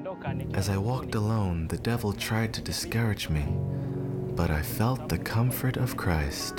As I walked alone, the devil tried to discourage me, but I felt the comfort of Christ.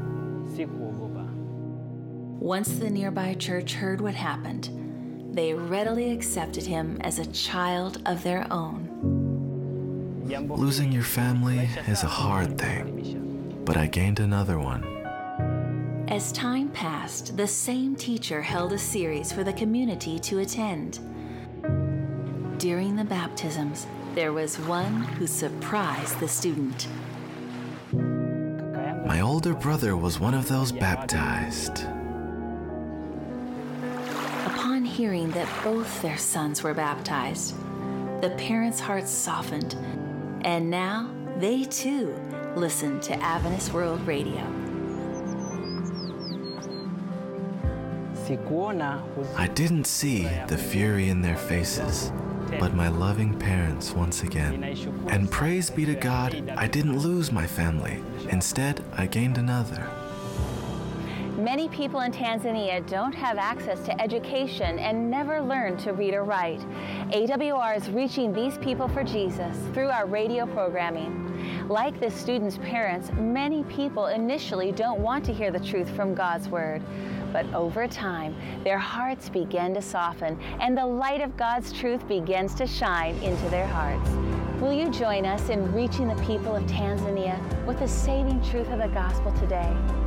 Once the nearby church heard what happened, they readily accepted him as a child of their own. Losing your family is a hard thing, but I gained another one. As time passed, the same teacher held a series for the community to attend. During the baptisms, there was one who surprised the student. My older brother was one of those baptized. Upon hearing that both their sons were baptized, the parents' hearts softened, and now they too listen to Adventist World Radio. I didn't see the fury in their faces, but my loving parents once again. And praise be to God, I didn't lose my family. Instead, I gained another. Many people in Tanzania don't have access to education and never learn to read or write. AWR is reaching these people for Jesus through our radio programming. Like this student's parents, many people initially don't want to hear the truth from God's Word. But over time, their hearts begin to soften, and the light of God's truth begins to shine into their hearts. Will you join us in reaching the people of Tanzania with the saving truth of the gospel today?